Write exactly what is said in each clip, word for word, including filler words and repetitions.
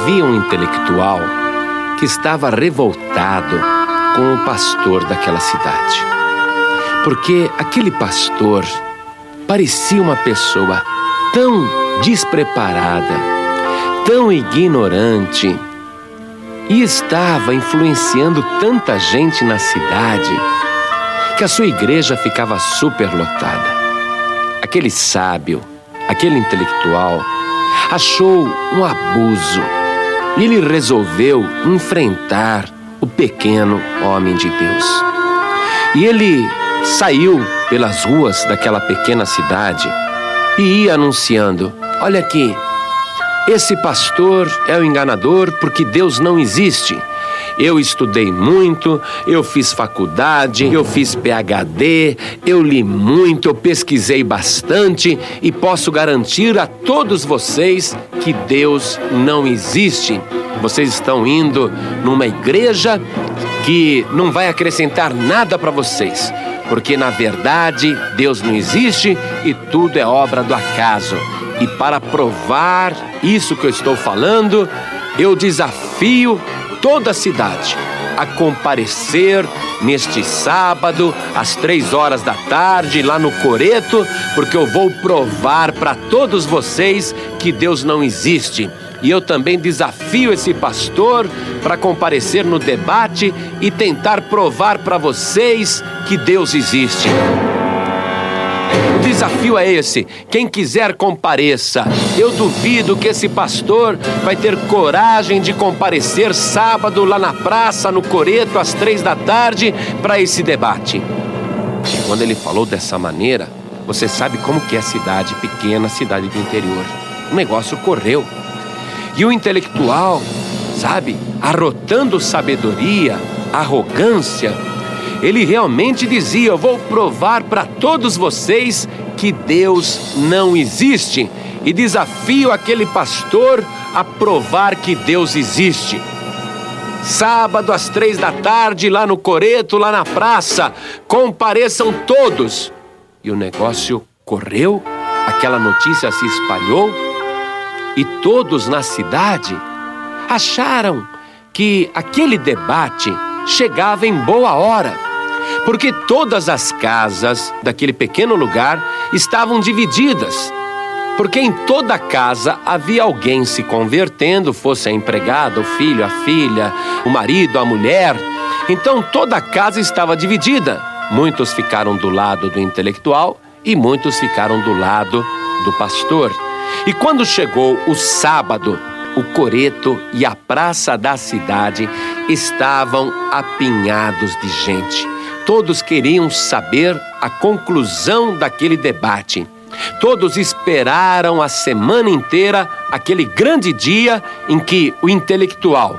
Havia um intelectual que estava revoltado com o pastor daquela cidade, porque aquele pastor parecia uma pessoa tão despreparada, tão ignorante, e estava influenciando tanta gente na cidade que a sua igreja ficava superlotada. Aquele sábio, aquele intelectual, achou um abuso e ele resolveu enfrentar o pequeno homem de Deus. E ele saiu pelas ruas daquela pequena cidade e ia anunciando: olha aqui, esse pastor é o enganador porque Deus não existe. Eu estudei muito, eu fiz faculdade, eu fiz P H D, eu li muito, eu pesquisei bastante e posso garantir a todos vocês que Deus não existe. Vocês estão indo numa igreja que não vai acrescentar nada para vocês, porque na verdade Deus não existe e tudo é obra do acaso. E para provar isso que eu estou falando, eu desafio toda a cidade a comparecer neste sábado, às três horas da tarde, lá no Coreto, porque eu vou provar para todos vocês que Deus não existe. E eu também desafio esse pastor para comparecer no debate e tentar provar para vocês que Deus existe. O desafio é esse: quem quiser compareça. Eu duvido que esse pastor vai ter coragem de comparecer sábado lá na praça, no Coreto, às três da tarde, para esse debate. E quando ele falou dessa maneira, você sabe como que é cidade pequena, cidade do interior. O negócio correu. E o intelectual, sabe, arrotando sabedoria, arrogância, ele realmente dizia: eu vou provar para todos vocês que Deus não existe. E desafio aquele pastor a provar que Deus existe. Sábado às três da tarde, lá no Coreto, lá na praça, compareçam todos. E o negócio correu, aquela notícia se espalhou, e todos na cidade acharam que aquele debate chegava em boa hora, porque todas as casas daquele pequeno lugar estavam divididas, porque em toda casa havia alguém se convertendo, fosse a empregada, o filho, a filha, o marido, a mulher. Então toda a casa estava dividida. Muitos ficaram do lado do intelectual e muitos ficaram do lado do pastor. E quando chegou o sábado, o Coreto e a praça da cidade estavam apinhados de gente. Todos queriam saber a conclusão daquele debate. Todos esperaram a semana inteira aquele grande dia em que o intelectual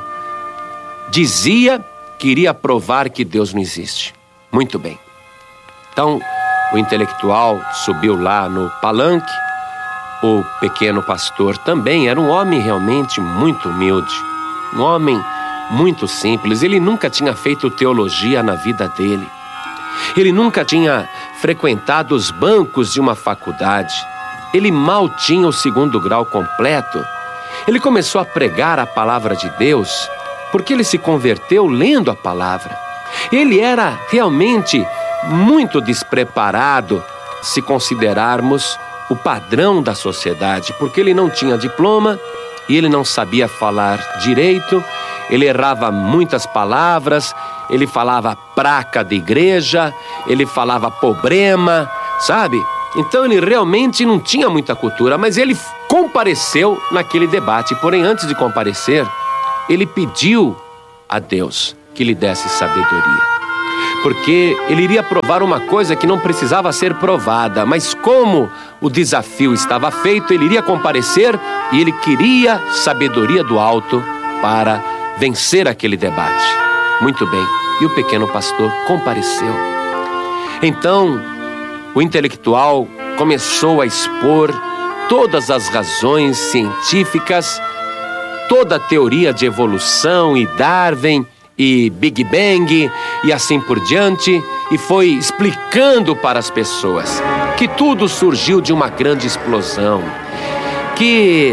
dizia que iria provar que Deus não existe. Muito bem. Então, o intelectual subiu lá no palanque. O pequeno pastor também era um homem realmente muito humilde, um homem muito simples. Ele nunca tinha feito teologia na vida dele. Ele nunca tinha frequentado os bancos de uma faculdade. Ele mal tinha o segundo grau completo. Ele começou a pregar a palavra de Deus porque ele se converteu lendo a palavra. Ele era realmente muito despreparado se considerarmos o padrão da sociedade, porque ele não tinha diploma e ele não sabia falar direito, ele errava muitas palavras, ele falava praca de igreja, ele falava problema, sabe? Então ele realmente não tinha muita cultura, mas ele compareceu naquele debate. Porém, antes de comparecer, ele pediu a Deus que lhe desse sabedoria, porque ele iria provar uma coisa que não precisava ser provada, mas como o desafio estava feito, ele iria comparecer e ele queria sabedoria do alto para vencer aquele debate. Muito bem, e o pequeno pastor compareceu. Então, o intelectual começou a expor todas as razões científicas, toda a teoria de evolução e Darwin e Big Bang e assim por diante, e foi explicando para as pessoas que tudo surgiu de uma grande explosão, que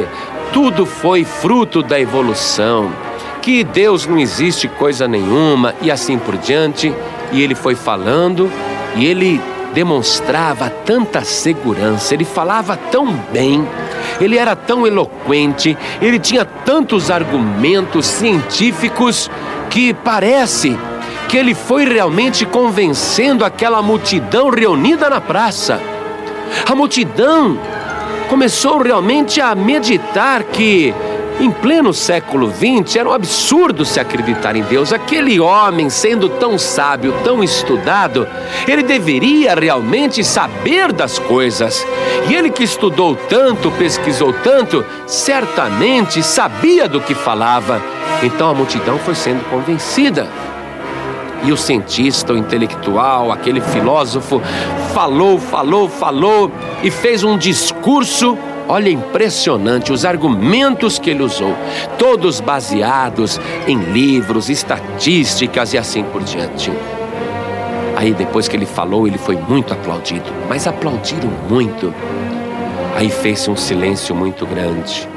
tudo foi fruto da evolução, que Deus não existe coisa nenhuma e assim por diante. E ele foi falando e ele demonstrava tanta segurança, ele falava tão bem, ele era tão eloquente, ele tinha tantos argumentos científicos que parece que ele foi realmente convencendo aquela multidão reunida na praça. A multidão começou realmente a meditar que em pleno século vinte era um absurdo se acreditar em Deus. Aquele homem, sendo tão sábio, tão estudado, ele deveria realmente saber das coisas. E ele que estudou tanto, pesquisou tanto, certamente sabia do que falava. Então a multidão foi sendo convencida. E o cientista, o intelectual, aquele filósofo, falou, falou, falou e fez um discurso. Olha, impressionante os argumentos que ele usou, todos baseados em livros, estatísticas e assim por diante. Aí depois que ele falou, ele foi muito aplaudido, mas aplaudiram muito. Aí fez-se um silêncio muito grande.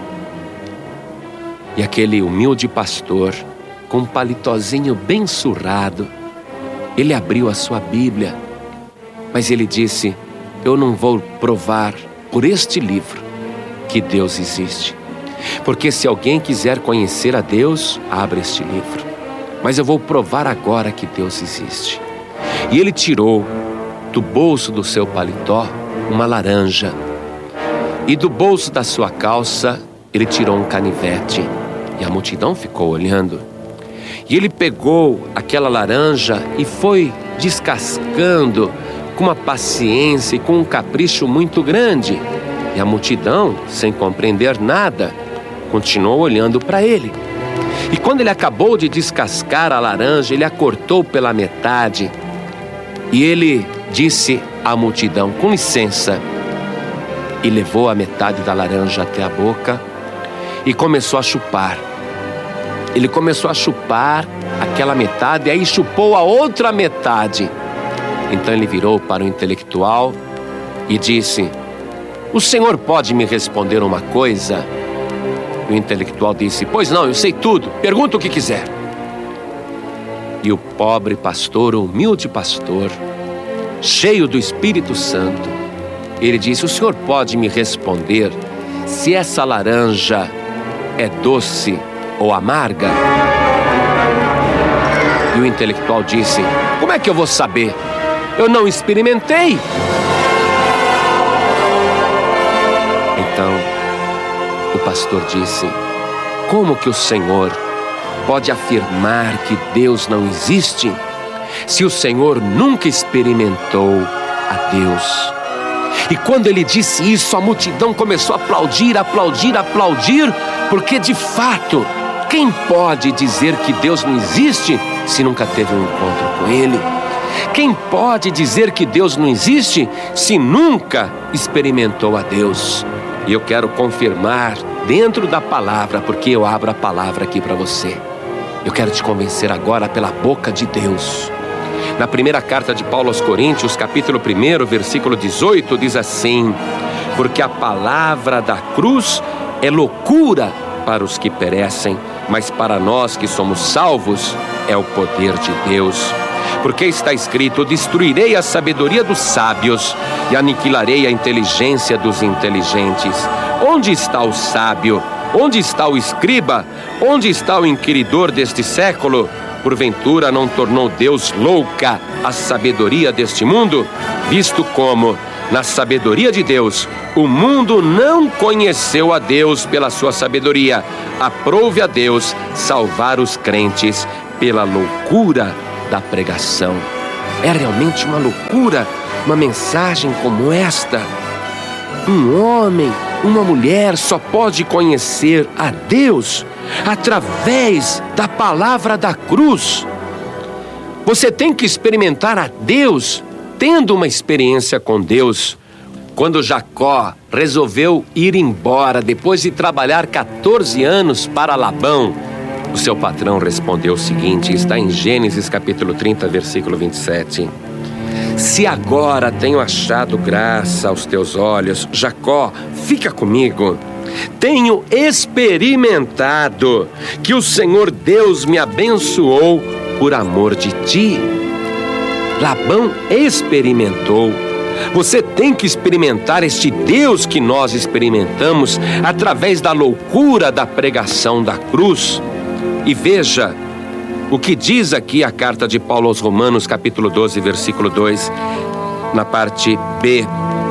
E aquele humilde pastor, com um palitozinho bem surrado, ele abriu a sua Bíblia, mas ele disse: eu não vou provar por este livro que Deus existe, porque se alguém quiser conhecer a Deus, abra este livro, mas eu vou provar agora que Deus existe. E ele tirou do bolso do seu paletó uma laranja, e do bolso da sua calça ele tirou um canivete, e a multidão ficou olhando. E ele pegou aquela laranja e foi descascando com uma paciência e com um capricho muito grande. E a multidão, sem compreender nada, continuou olhando para ele. E quando ele acabou de descascar a laranja, ele a cortou pela metade. E ele disse à multidão: com licença. E levou a metade da laranja até a boca e começou a chupar. Ele começou a chupar aquela metade e aí chupou a outra metade. Então ele virou para o intelectual e disse: o senhor pode me responder uma coisa? O intelectual disse: pois não, eu sei tudo, pergunta o que quiser. E o pobre pastor, o humilde pastor, cheio do Espírito Santo, ele disse: o senhor pode me responder se essa laranja é doce ou amarga? E o intelectual disse: como é que eu vou saber? Eu não experimentei. Então, o pastor disse: como que o senhor pode afirmar que Deus não existe, se o senhor nunca experimentou a Deus? E quando ele disse isso, a multidão começou a aplaudir, aplaudir, aplaudir, porque de fato, quem pode dizer que Deus não existe se nunca teve um encontro com Ele? Quem pode dizer que Deus não existe se nunca experimentou a Deus? E eu quero confirmar dentro da palavra, porque eu abro a palavra aqui para você. Eu quero te convencer agora pela boca de Deus. Na primeira carta de Paulo aos Coríntios, capítulo um, versículo dezoito, diz assim: porque a palavra da cruz é loucura para os que perecem, mas para nós que somos salvos é o poder de Deus. Porque está escrito: destruirei a sabedoria dos sábios e aniquilarei a inteligência dos inteligentes. Onde está o sábio? Onde está o escriba? Onde está o inquiridor deste século? Porventura não tornou Deus louca a sabedoria deste mundo? Visto como, na sabedoria de Deus, o mundo não conheceu a Deus pela sua sabedoria. Aprove a Deus salvar os crentes pela loucura da pregação. É realmente uma loucura uma mensagem como esta. Um homem, uma mulher só pode conhecer a Deus através da palavra da cruz. Você tem que experimentar a Deus tendo uma experiência com Deus. Quando Jacó resolveu ir embora depois de trabalhar quatorze anos para Labão, o seu patrão respondeu o seguinte, está em Gênesis capítulo trinta, versículo vinte e sete. Se agora tenho achado graça aos teus olhos, Jacó, fica comigo. tenho experimentado que o Senhor Deus me abençoou por amor de ti. Labão experimentou. Você tem que experimentar este Deus que nós experimentamos através da loucura da pregação da cruz. E veja o que diz aqui a carta de Paulo aos Romanos, capítulo doze, versículo dois, na parte B.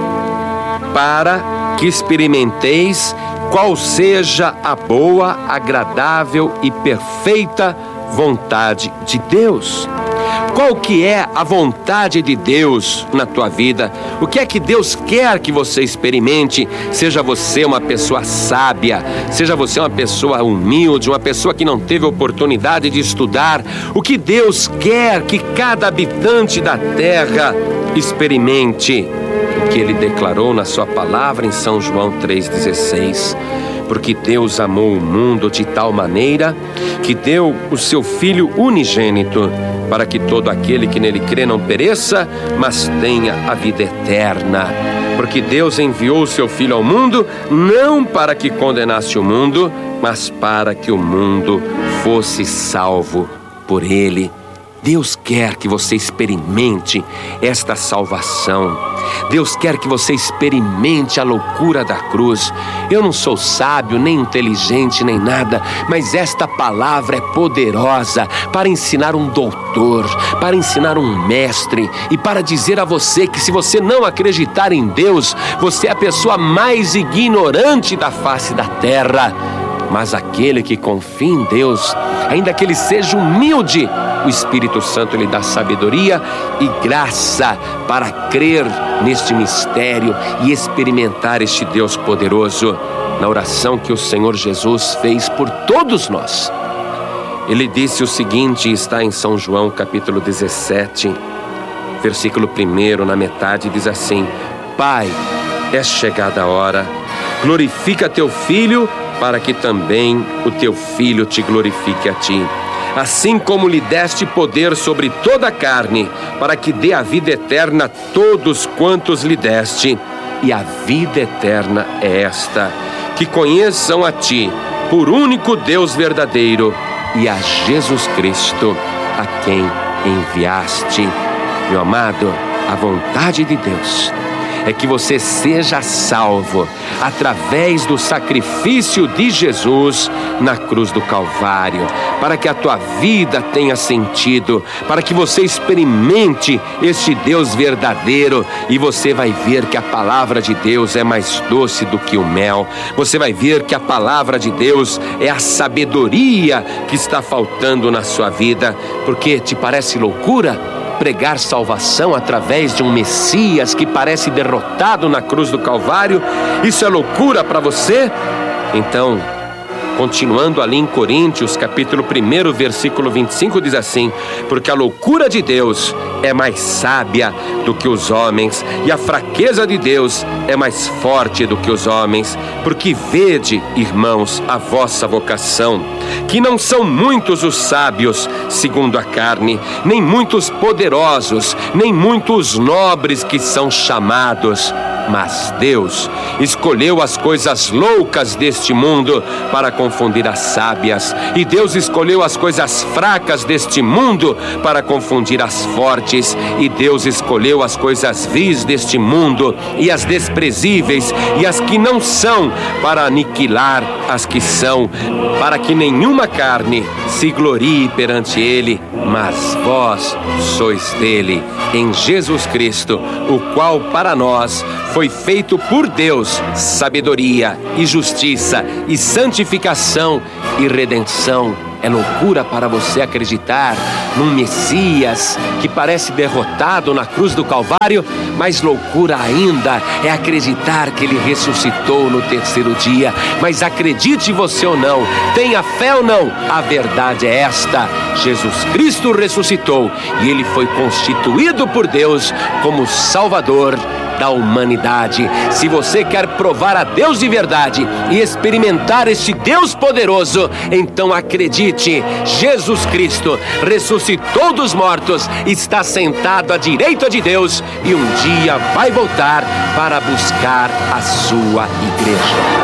Para que experimenteis qual seja a boa, agradável e perfeita vontade de Deus. Qual que é a vontade de Deus na tua vida? O que é que Deus quer que você experimente? Seja você uma pessoa sábia, seja você uma pessoa humilde, uma pessoa que não teve oportunidade de estudar. O que Deus quer que cada habitante da terra experimente? O que Ele declarou na sua palavra em São João três dezesseis. Porque Deus amou o mundo de tal maneira que deu o seu Filho unigênito, para que todo aquele que nele crê não pereça, mas tenha a vida eterna. Porque Deus enviou o seu Filho ao mundo, não para que condenasse o mundo, mas para que o mundo fosse salvo por ele. Deus quer que você experimente esta salvação. Deus quer que você experimente a loucura da cruz. Eu não sou sábio, nem inteligente, nem nada, mas esta palavra é poderosa para ensinar um doutor, para ensinar um mestre e para dizer a você que se você não acreditar em Deus, você é a pessoa mais ignorante da face da terra. Mas aquele que confia em Deus, ainda que ele seja humilde, o Espírito Santo lhe dá sabedoria e graça para crer neste mistério e experimentar este Deus poderoso. Na oração que o Senhor Jesus fez por todos nós, Ele disse o seguinte, está em São João capítulo dezessete, versículo primeiro, na metade, diz assim: Pai, é chegada a hora, glorifica teu Filho, para que também o teu Filho te glorifique a ti. Assim como lhe deste poder sobre toda a carne, para que dê a vida eterna a todos quantos lhe deste. E a vida eterna é esta, que conheçam a ti, por único Deus verdadeiro, e a Jesus Cristo, a quem enviaste. Meu amado, a vontade de Deus é que você seja salvo através do sacrifício de Jesus na cruz do Calvário, para que a tua vida tenha sentido, para que você experimente este Deus verdadeiro, e você vai ver que a palavra de Deus é mais doce do que o mel. Você vai ver que a palavra de Deus é a sabedoria que está faltando na sua vida. Porque te parece loucura pregar salvação através de um Messias que parece derrotado na cruz do Calvário? Isso é loucura para você? Então, continuando ali em Coríntios, capítulo um, versículo vinte e cinco, diz assim: porque a loucura de Deus é mais sábia do que os homens, e a fraqueza de Deus é mais forte do que os homens. Porque vede, irmãos, a vossa vocação, que não são muitos os sábios segundo a carne, nem muitos poderosos, nem muitos nobres que são chamados, mas Deus escolheu as coisas loucas deste mundo para confundir as sábias, e Deus escolheu as coisas fracas deste mundo para confundir as fortes, e Deus escolheu as coisas vis deste mundo e as desprezíveis e as que não são, para aniquilar as que são, para que nenhuma carne se glorie perante Ele. Mas vós sois dele, em Jesus Cristo, o qual para nós foi feito por Deus sabedoria e justiça e santificação e redenção. É loucura para você acreditar num Messias que parece derrotado na cruz do Calvário, mas loucura ainda é acreditar que Ele ressuscitou no terceiro dia. Mas acredite você ou não, tenha fé ou não, a verdade é esta: Jesus Cristo ressuscitou e Ele foi constituído por Deus como Salvador da humanidade. Se você quer provar a Deus de verdade e experimentar este Deus poderoso, então acredite, Jesus Cristo ressuscitou dos mortos, está sentado à direita de Deus e um dia vai voltar para buscar a sua igreja.